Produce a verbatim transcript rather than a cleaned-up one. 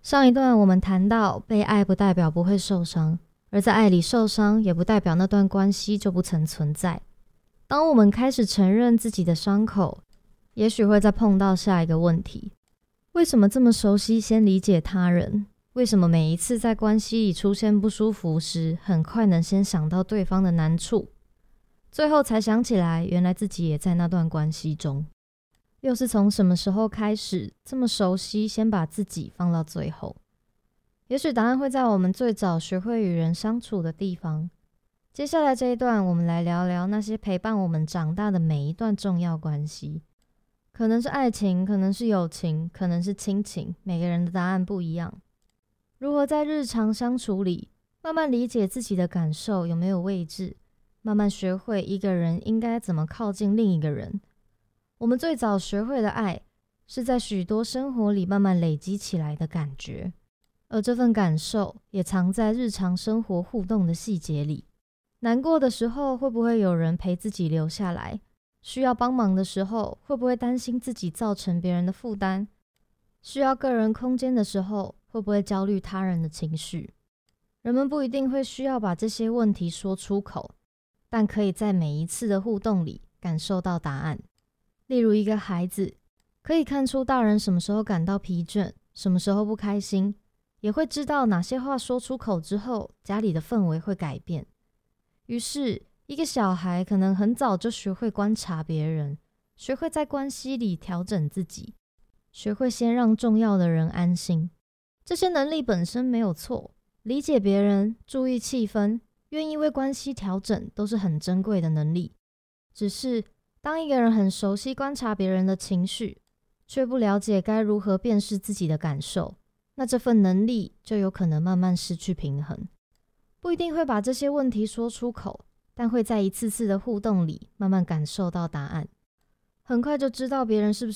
上一段我们谈到，被爱不代表不会受伤，而在爱里受伤也不代表那段关系就不曾存在。当我们开始承认自己的伤口，也许会再碰到下一个问题：为什么这么熟悉先理解他人？为什么每一次在关系里出现不舒服时，很快能先想到对方的难处，最后才想起来原来自己也在那段关系中？又是从什么时候开始这么熟悉先把自己放到最后？也许答案会在我们最早学会与人相处的地方。接下来这一段，我们来聊聊那些陪伴我们长大的每一段重要关系。可能是爱情，可能是友情，可能是亲情，每个人的答案不一样。如何在日常相处里慢慢理解自己的感受有没有位置，慢慢学会一个人应该怎么靠近另一个人。我们最早学会的爱，是在许多生活里慢慢累积起来的感觉，而这份感受也藏在日常生活互动的细节里。难过的时候，会不会有人陪自己留下来？需要帮忙的时候，会不会担心自己造成别人的负担？需要个人空间的时候，会不会焦虑他人的情绪？人们不一定会需要把这些问题说出口，但可以在每一次的互动里感受到答案。例如一个孩子，可以看出大人什么时候感到疲倦，什么时候不开心，也会知道哪些话说出口之后，家里的氛围会改变。于是，一个小孩可能很早就学会观察别人，学会在关系里调整自己，学会先让重要的人安心。这些能力本身没有错，理解别人，注意气氛，愿意为关系调整，都是很珍贵的能力。只是当一个人很熟悉观察别人的情绪，却不了解该如何辨识自己的感受，那这份能力就有可能慢慢失去平衡。不一定会把这些问题说出口，但会在一次次的互动里慢慢感受到答案。很快就知道别人是不